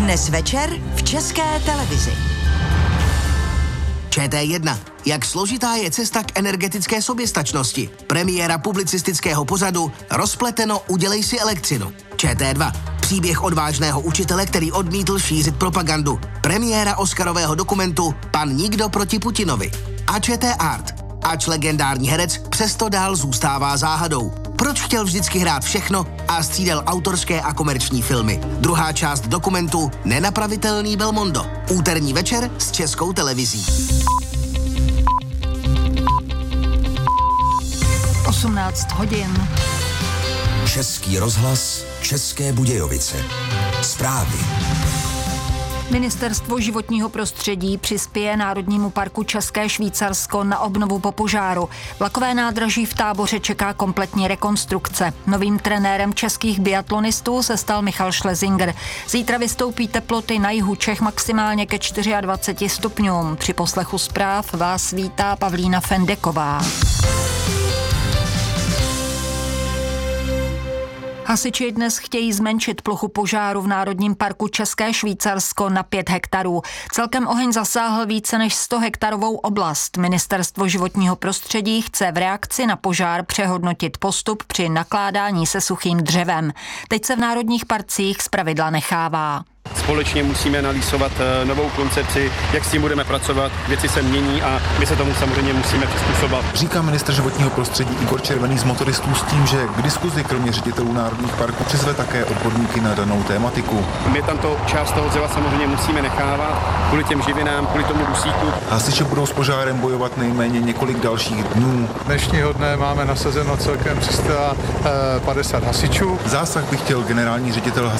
Dnes večer v České televizi. ČT1. Jak složitá je cesta k energetické soběstačnosti? Premiéra publicistického pořadu Rozpleteno, udělej si elektřinu. ČT2. Příběh odvážného učitele, který odmítl šířit propagandu. Premiéra oscarového dokumentu Pan nikdo proti Putinovi. A ČT Art. Ač legendární herec přesto dál zůstává záhadou. Proč chtěl vždycky hrát všechno a střídal autorské a komerční filmy? Druhá část dokumentu Nenapravitelný Belmondo. Úterní večer s Českou televizí. 18 hodin. Český rozhlas, České Budějovice. Zprávy. Ministerstvo životního prostředí přispěje Národnímu parku České Švýcarsko na obnovu po požáru. Vlakové nádraží v Táboře čeká kompletní rekonstrukce. Novým trenérem českých biatlonistů se stal Michal Schlesinger. Zítra vystoupí teploty na jihu Čech maximálně ke 24 stupňům. Při poslechu zpráv vás vítá Pavlína Fendeková. Hasiči dnes chtějí zmenšit plochu požáru v Národním parku České Švýcarsko na 5 hektarů. Celkem oheň zasáhl více než 100 hektarovou oblast. Ministerstvo životního prostředí chce v reakci na požár přehodnotit postup při nakládání se suchým dřevem. Teď se v národních parcích zpravidla nechává. Společně musíme nalýsovat novou koncepci, jak s tím budeme pracovat, věci se mění a my se tomu samozřejmě musíme přizpůsobovat. Říká ministr životního prostředí Igor Červený z motoristů s tím, že k diskuzi kromě ředitelů národních parků přizve také odborníky na danou tématiku. My tam to část toho dřeva samozřejmě musíme nechávat kvůli těm živinám, kvůli tomu dusíku. Hasiči budou s požárem bojovat nejméně několik dalších dnů. Dnešního dne máme nasazeno celkem 350 hasičů. Zásah by chtěl generální ředitel